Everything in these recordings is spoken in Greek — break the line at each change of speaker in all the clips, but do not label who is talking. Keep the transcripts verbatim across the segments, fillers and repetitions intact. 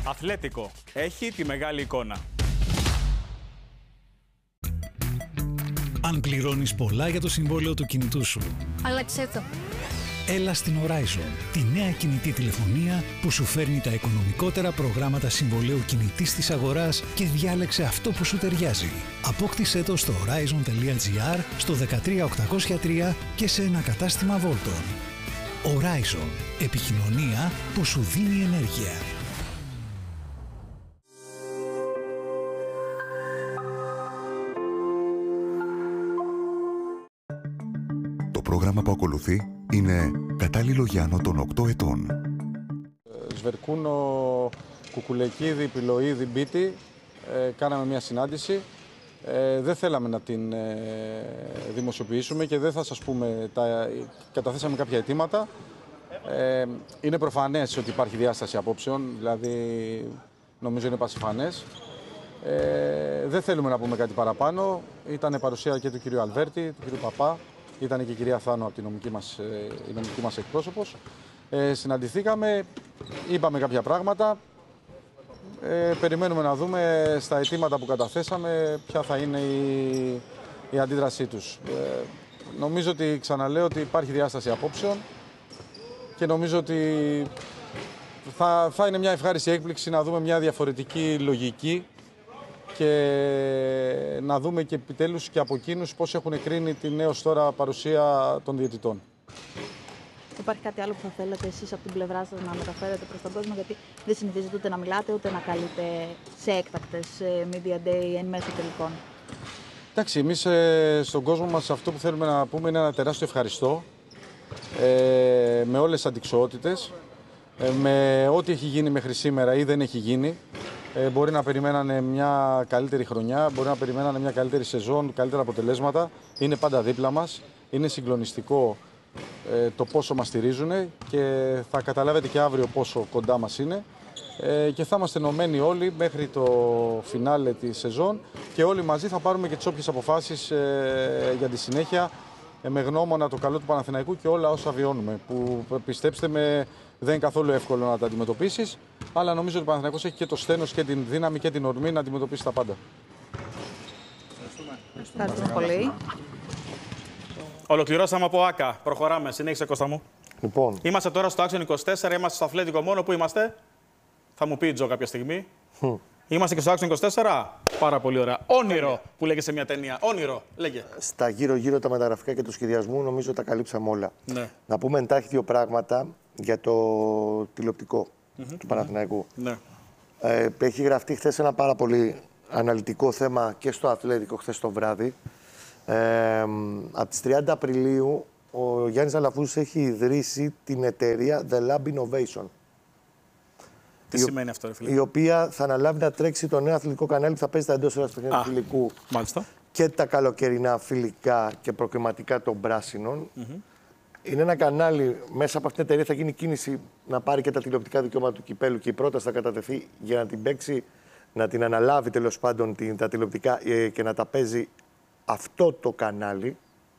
Αθλέτικο. Έχει τη μεγάλη εικόνα.
Αν πληρώνεις πολλά για το συμβόλαιο του κινητού σου,
άλλαξε το.
έλα στην Horizon, τη νέα κινητή τηλεφωνία που σου φέρνει τα οικονομικότερα προγράμματα συμβολαίου κινητής της αγοράς και διάλεξε αυτό που σου ταιριάζει. Απόκτησέ το στο horizon.gr, στο ένα τρία οκτακόσια τρία και σε ένα κατάστημα Volton. Horizon. Επικοινωνία που σου δίνει ενέργεια.
Το πρόγραμμα που ακολουθεί είναι κατάλληλο για άνω των οκτώ ετών.
Σβερκούνο, Κουκουλεκίδη, Πυλοίδη, Μπίτη. Ε, κάναμε μια συνάντηση. Ε, δεν θέλαμε να την ε, δημοσιοποιήσουμε και δεν θα σας πούμε, τα, καταθέσαμε κάποια αιτήματα. Ε, είναι προφανές ότι υπάρχει διάσταση απόψεων, δηλαδή νομίζω είναι πασιφανές. Ε, δεν θέλουμε να πούμε κάτι παραπάνω. Ήταν παρουσία και του κυρίου Αλβέρτη, του κυρίου Παπά, ήταν και η κυρία Θάνο από τη νομική μας, η νομική μας εκπρόσωπος. Ε, συναντηθήκαμε, είπαμε κάποια πράγματα. Ε, περιμένουμε να δούμε στα αιτήματα που καταθέσαμε ποια θα είναι η, η αντίδρασή τους. Ε, νομίζω ότι, ξαναλέω, ότι υπάρχει διάσταση απόψεων και νομίζω ότι θα, θα είναι μια ευχάριστη έκπληξη να δούμε μια διαφορετική λογική και να δούμε και επιτέλους και από εκείνους πώς έχουν κρίνει την έως τώρα παρουσία των διαιτητών.
Υπάρχει κάτι άλλο που θα θέλετε εσείς από την πλευρά σας να μεταφέρετε προς τον κόσμο, γιατί δεν συνηθίζετε ούτε να μιλάτε ούτε να καλείτε σε έκτακτες media day εν μέσω τελικών?
Εντάξει, εμείς ε, στον κόσμο μας αυτό που θέλουμε να πούμε είναι ένα τεράστιο ευχαριστώ ε, με όλες τις αντιξοότητες, ε, με ό,τι έχει γίνει μέχρι σήμερα ή δεν έχει γίνει. Ε, μπορεί να περιμένανε μια καλύτερη χρονιά, μπορεί να περιμένανε μια καλύτερη σεζόν, καλύτερα αποτελέσματα. Είναι πάντα δίπλα μας, είναι συγκλονιστικό ε, το πόσο μας στηρίζουν και θα καταλάβετε και αύριο πόσο κοντά μας είναι. Ε, και θα είμαστε ενωμένοι όλοι μέχρι το φινάλε της σεζόν και όλοι μαζί θα πάρουμε και τις όποιες αποφάσεις ε, για τη συνέχεια ε, με γνώμονα το καλό του Παναθηναϊκού και όλα όσα βιώνουμε, που πιστέψτε με δεν είναι καθόλου εύκολο να τα αντιμετωπίσεις, αλλά νομίζω ότι ο Παναθηναϊκός έχει και το στένος και την δύναμη και την ορμή να αντιμετωπίσει τα πάντα.
Ευχαριστούμε πολύ.
Ολοκληρώσαμε από ΆΚΑ. Προχωράμε. Συνέχισε, Κώστα μου.
Λοιπόν.
Είμαστε τώρα στο Action είκοσι τέσσερα, είμαστε στο Αθλέτικο μόνο. Πού είμαστε? Θα μου πει η Τζο κάποια στιγμή. Hm. Είμαστε και στο Action είκοσι τέσσερα. Πάρα πολύ ωραία. Όνειρο που λέγε σε μια ταινία. Όνειρο, λέγε.
Στα γύρω-γύρω τα μεταγραφικά και του σχεδιασμού νομίζω τα καλύψαμε όλα.
Ναι.
Να πούμε εντάχει δύο πράγματα για το τηλεοπτικό mm-hmm. του Παναθηναϊκού.
Ναι.
Ε, έχει γραφτεί χθες ένα πάρα πολύ αναλυτικό θέμα και στο Αθλέτικο χθες το βράδυ. Ε, από τις τριάντα Απριλίου ο Γιάννης Αλαφούζος έχει ιδρύσει την εταιρεία The Lab Innovation.
Τι η σημαίνει αυτό, ρε φίλε?
Η οποία θα αναλάβει να τρέξει το νέο αθλητικό κανάλι που θα παίζει τα εντός έδρας παιχνίδια του φιλικού.
Μάλιστα.
Και τα καλοκαιρινά φιλικά και προκριματικά των πράσινων. Mm-hmm. Είναι ένα κανάλι, μέσα από αυτήν την εταιρεία θα γίνει κίνηση να πάρει και τα τηλεοπτικά δικαιώματα του κυπέλου και η πρόταση θα κατατεθεί για να την παίξει, να την αναλάβει τέλος πάντων την, τα τηλεοπτικά ε, και να τα παίζει αυτό το κανάλι.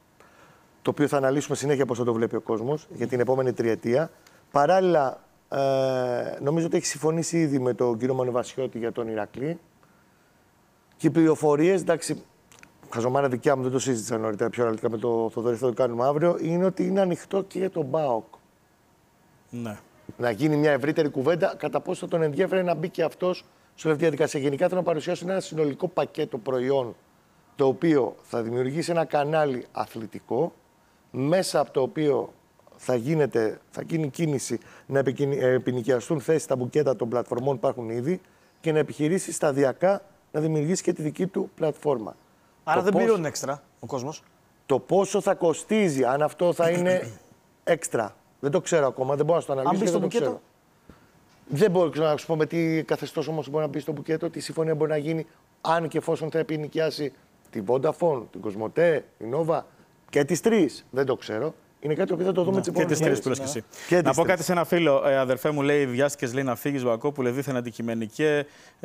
Το οποίο θα αναλύσουμε συνέχεια πώς θα το βλέπει ο κόσμος για την επόμενη τριετία. Παράλληλα, ε, νομίζω ότι έχει συμφωνήσει ήδη με τον κύριο Μανεβασιώτη για τον Ηρακλή. Και οι πληροφορίες, εντάξει, χαζομάρα δικιά μου, δεν το συζήτησα νωρίτερα πιο αναλυτικά με το Θοδωρή, θα το κάνουμε αύριο, είναι ότι είναι ανοιχτό και για τον ΜΠΑΟΚ.
Ναι.
Να γίνει μια ευρύτερη κουβέντα κατά πόσο θα τον ενδιαφέρει να μπει και αυτός σε όλη τη διαδικασία. Γενικά θέλω να παρουσιάσω ένα συνολικό πακέτο προϊόν, το οποίο θα δημιουργήσει ένα κανάλι αθλητικό, μέσα από το οποίο θα, γίνεται, θα γίνει κίνηση να επινοικιαστούν θέσεις στα μπουκέτα των πλατφορμών που υπάρχουν ήδη και να επιχειρήσει σταδιακά να δημιουργήσει και τη δική του πλατφόρμα.
Άρα
το
δεν
πώς,
πληρώνει έξτρα ο κόσμος.
Το πόσο θα κοστίζει, αν αυτό θα είναι έξτρα. Δεν το ξέρω ακόμα, δεν μπορώ να το αναλύσω.
Αν μπει στο μπουκέτο.
Ξέρω. Δεν μπορώ να σου πω με τι καθεστώς όμως μπορεί να μπει στο μπουκέτο, τι συμφωνία μπορεί να γίνει, αν και εφόσον θα επινοικιάσει τη Vodafone, την Κοσμοτέ, την Nova και τις τρεις. Δεν το ξέρω. Είναι κάτι που θα το δούμε
ναι.
τις επόμενες
μέρες. Και τις τρεις που λες και εσύ. Να πω κάτι σε ένα φίλο, ε, αδερφέ μου, λέει, βιάστηκες λέει, να φύγεις Βακόπουλε, δίθεν αντικειμενικέ,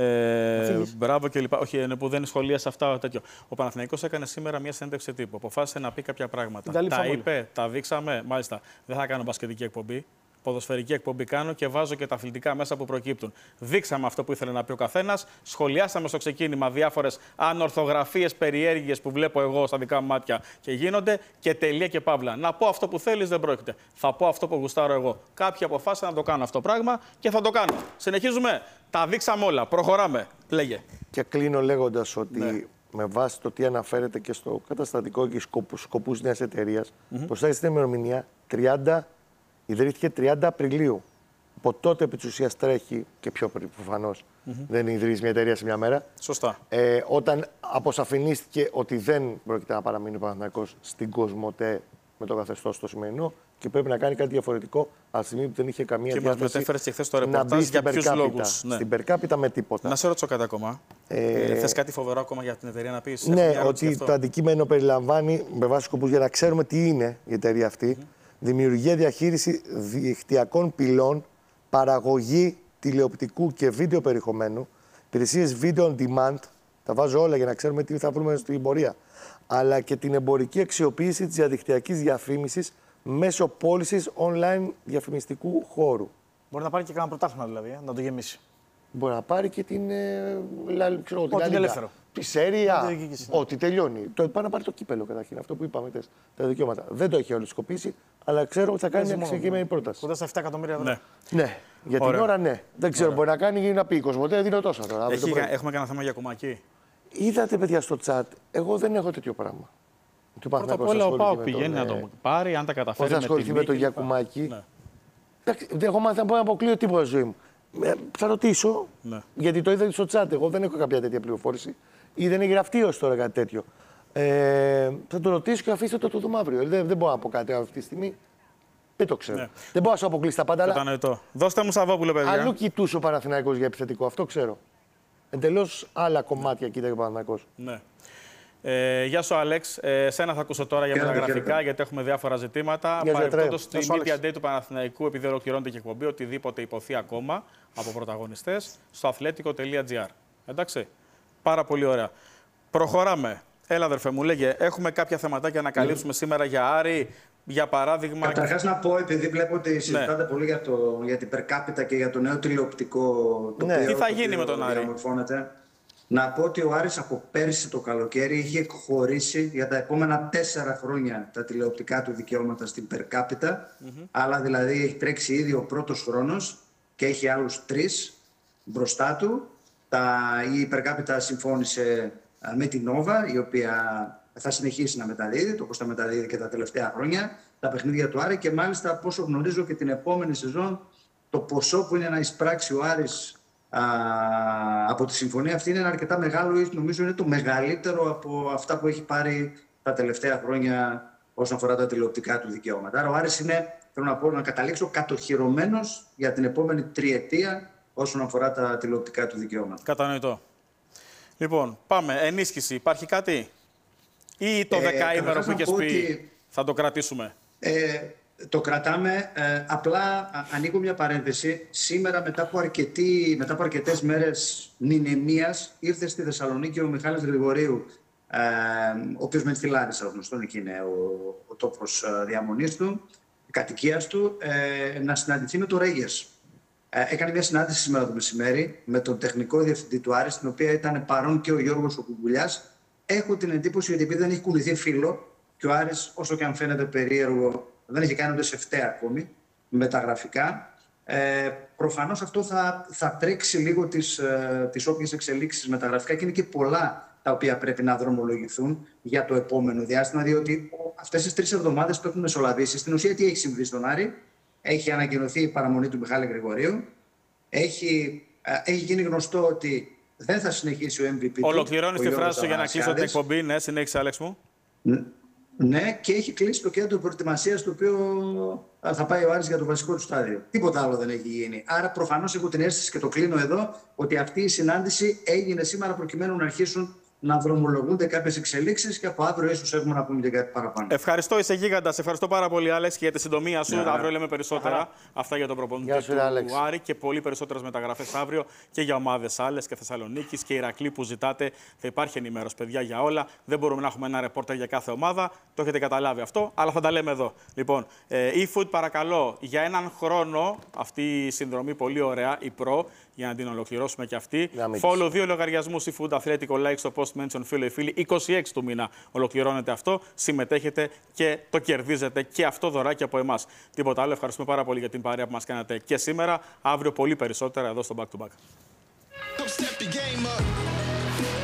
ε, μπράβο κλπ. Όχι, είναι που δεν σχολίασε αυτά τέτοιο. Ο Παναθηναϊκός έκανε σήμερα μια συνέντευξη τύπου. Αποφάσισε να πει κάποια πράγματα. Τα είπε, τα δείξαμε. Μάλιστα, δεν θα κάνω μπασκετική εκπομπή. Ποδοσφαιρική εκπομπή κάνω και βάζω και τα αθλητικά μέσα που προκύπτουν. Δείξαμε αυτό που ήθελε να πει ο καθένας. Σχολιάσαμε στο ξεκίνημα διάφορες ανορθογραφίες, περιέργειες που βλέπω εγώ στα δικά μου μάτια και γίνονται. Και τελεία και παύλα. Να πω αυτό που θέλεις δεν πρόκειται. Θα πω αυτό που γουστάρω εγώ. Κάποιοι αποφάσισαν να το κάνω αυτό το πράγμα και θα το κάνω. Συνεχίζουμε. Τα δείξαμε όλα. Προχωράμε. Λέγε.
Και κλείνω λέγοντας ότι
ναι.
με βάση το τι αναφέρεται και στο καταστατικό και σκοπούς, σκοπούς νέας εταιρείας, mm-hmm. προστάζει την ημερομηνία τριάντα, ιδρύθηκε τριάντα Απριλίου. Από τότε επί της ουσίας τρέχει και πιο πριν προφανώς. Mm-hmm. Δεν ιδρύεις μια εταιρεία σε μια μέρα.
Σωστά.
Ε, όταν αποσαφηνίστηκε ότι δεν πρόκειται να παραμείνει ο Παναθηναϊκός στην Κοσμοτέ με το καθεστώς το σημερινό και πρέπει να κάνει κάτι διαφορετικό από τη στιγμή που δεν είχε καμία
και
διάθεση.
Και μας μετέφερες και χθες το ρεπορτάζ για ποιους λόγους.
Ναι. Στην περκάπιτα με τίποτα.
Να σε ρωτήσω κάτι ακόμα. Ε, ε, θες κάτι φοβερό ακόμα για την εταιρεία να πεις?
Ναι, ότι το αντικείμενο περιλαμβάνει με βάση σκοπούς για να ξέρουμε τι είναι η εταιρεία αυτή. Mm-hmm. Δημιουργία, διαχείριση δικτυακών πυλών, παραγωγή τηλεοπτικού και βίντεο περιεχομένου, υπηρεσίες video on demand. Τα βάζω όλα για να ξέρουμε τι θα βρούμε στην πορεία. Αλλά και την εμπορική αξιοποίηση της διαδικτυακής διαφήμισης μέσω πώλησης online διαφημιστικού χώρου.
Μπορεί να πάρει και κανένα πρωτάθλημα δηλαδή, να το γεμίσει.
Μπορεί να πάρει και την. Ε, λα, ξέρω,
ό,τι είναι ελεύθερο.
Τη Σέρια. Ό,τι τελειώνει. Το, πάει να πάρει το κύπελο καταρχήν. Αυτό που είπαμε, τες, τα δικαιώματα. Δεν το έχει οριστικοποιήσει, αλλά ξέρω ότι θα κάνει μια συγκεκριμένη πρόταση.
Κοντά στα επτά εκατομμύρια ευρώ.
Ναι. ναι. Για την
Ωραία.
ώρα ναι. Δεν ξέρω, Ωραία. μπορεί να κάνει ή να πει Κοσμοτέ, δίνω τόσα τώρα.
Έχει, έχουμε κανένα θέμα για κομμάκι?
Είδατε, παιδιά, στο chat, εγώ δεν έχω τέτοιο πράγμα.
Πρώτα απ' όλα ο ΠΑΟΚ πηγαίνει να το πάρει, αν τα καταφέρει.
Δεν θα ασχοληθεί με το Γιακουμάκι. Δεν έχω μάθει να πω να αποκλείω τίποτα στη ζωή μου. Ε, θα ρωτήσω, ναι. γιατί το είδα στο chat. Εγώ δεν έχω κάποια τέτοια πληροφόρηση ή δεν έχει γραφτεί ως τώρα κάτι τέτοιο. Ε, θα το ρωτήσω και αφήστε το το δούμε αύριο. Δεν, δεν μπορώ να πω κάτι αυτή τη στιγμή. Δεν το ξέρω. Ναι. Δεν μπορώ να σου αποκλείσει τα πάντα.
Κατανοητό. Αλλά... Δώστε μου Σαββόπουλο, παιδιά.
Αλλού κοιτούσε ο Παναθηναϊκός για επιθετικό. Αυτό ξέρω. Εντελώς άλλα κομμάτια ναι. κοίταγε ο Παναθηναϊκός.
Ναι. Ε, γεια σου, Άλεξ. Ε, σένα θα ακούσω τώρα για μεταγραφικά, γιατί έχουμε διάφορα ζητήματα. Παρεπτόντως στη Media Day του Παναθηναϊκού, επειδή ολοκληρώνεται και εκπομπή, οτιδήποτε υποθεί ακόμα από πρωταγωνιστές, στο αθλέτικο τελεία τζι άρ. Εντάξει. Πάρα πολύ ωραία. Προχωράμε. Έλα, αδερφέ μου, λέγε. Έχουμε κάποια θεματάκια να καλύψουμε mm. σήμερα για Άρη. Για παράδειγμα.
Καταρχάς να πω, επειδή βλέπω ότι συζητάτε ναι. πολύ για, το, για την περκάπιτα και για το νέο τηλεοπτικό τοπίο.
Ναι. Τι θα γίνει με τον Άρη?
Να πω ότι ο Άρης από πέρσι το καλοκαίρι είχε εκχωρήσει για τα επόμενα τέσσερα χρόνια τα τηλεοπτικά του δικαιώματα στην περκάπιτα. Mm-hmm. Αλλά δηλαδή έχει τρέξει ήδη ο πρώτος χρόνος και έχει άλλους τρεις μπροστά του. Τα, η περκάπιτα συμφώνησε με την Νόβα, η οποία θα συνεχίσει να μεταδίδει, το πώς θα μεταδίδει και τα τελευταία χρόνια, τα παιχνίδια του Άρη και μάλιστα από όσο γνωρίζω και την επόμενη σεζόν το ποσό που είναι να εισπράξει ο Άρης α, από τη συμφωνία αυτή είναι αρκετά μεγάλο, νομίζω είναι το μεγαλύτερο από αυτά που έχει πάρει τα τελευταία χρόνια όσον αφορά τα τηλεοπτικά του δικαιώματα. Άρα ο Άρης είναι, θέλω να πω, να καταλήξω, κατοχυρωμένος για την επόμενη τριετία όσον αφορά τα τηλεοπτικά του δικαιώματα.
Κατανοητό. Λοιπόν, πάμε. Ενίσχυση. Υπάρχει κάτι? Ή το δεκαήμερο ε, που είχες πει ότι, θα το κρατήσουμε?
Ε, το κρατάμε. Ε, απλά ανοίγω μια παρένθεση. Σήμερα μετά από, αρκετή, μετά από αρκετές μέρες νηνεμίας ήρθε στη Θεσσαλονίκη ο Μιχάλης Γρηγορίου, ε, ο οποίος μένει στη Λάρισα, γνωστόν εκεί είναι ο, ο τόπος διαμονής του, κατοικίας του, ε, να συναντηθεί με το Ρέγες. Ε, έκανε μια συνάντηση σήμερα το μεσημέρι με τον τεχνικό διευθυντή του Άρη, στην οποία ήταν παρόν και ο Γιώργος ο Κουκουλιάς. Έχω την εντύπωση ότι επειδή δεν έχει κουνηθεί φύλλο και ο Άρης, όσο και αν φαίνεται περίεργο, δεν έχει κάνει ούτε σε φταία ακόμη μεταγραφικά, ε, προφανώς αυτό θα, θα τρέξει λίγο τις, ε, τις όποιες εξελίξεις μεταγραφικά και είναι και πολλά τα οποία πρέπει να δρομολογηθούν για το επόμενο διάστημα, διότι αυτές τις τρεις εβδομάδες που έχουν μεσολαβήσει, στην ουσία τι έχει συμβεί στον Άρη? Έχει ανακοινωθεί η παραμονή του Μιχάλη Γρηγορίου, έχει, ε, έχει γίνει γνωστό ότι δεν θα συνεχίσει ο εμ βι πι.
Ολοκληρώνεις τη φράση σου για να κλείσω την εκπομπή. Ναι, συνέχισε, Άλεξ μου.
Ναι, και έχει κλείσει το κέντρο προετοιμασίας, το οποίο θα πάει ο Άρης για το βασικό του στάδιο. Τίποτα άλλο δεν έχει γίνει. Άρα, προφανώς έχω την αίσθηση και το κλείνω εδώ, ότι αυτή η συνάντηση έγινε σήμερα προκειμένου να αρχίσουν να δρομολογούνται κάποιες εξελίξεις και από αύριο ίσως έχουμε να πούμε και κάτι παραπάνω.
Ευχαριστώ, είσαι γίγαντας. Ευχαριστώ πάρα πολύ, Άλεξ, για τη συντομία σου. Yeah. Αύριο λέμε περισσότερα. Yeah. Αυτά για τον προπονητή του Άρη και πολύ περισσότερες μεταγραφές αύριο και για ομάδες άλλες και Θεσσαλονίκης και Ηρακλή που ζητάτε. Θα υπάρχει ενημέρωση, παιδιά, για όλα. Δεν μπορούμε να έχουμε ένα ρεπόρτερ για κάθε ομάδα. Το έχετε καταλάβει αυτό, αλλά θα τα λέμε εδώ. Λοιπόν, ε, eFood, παρακαλώ, για έναν χρόνο αυτή η συνδρομή πολύ ωραία, η Pro, για να την ολοκληρώσουμε και αυτή. Follow δύο λογαριασμούς eFood Αθλέτικο, like στο post mention, φίλο ή φίλοι. είκοσι έξι του μήνα ολοκληρώνεται αυτό. Συμμετέχετε και το κερδίζετε και αυτό δωράκι από εμάς. Τίποτα άλλο. Ευχαριστούμε πάρα πολύ για την παρέα που μας κάνατε και σήμερα. Αύριο πολύ περισσότερα εδώ στο Back to Back.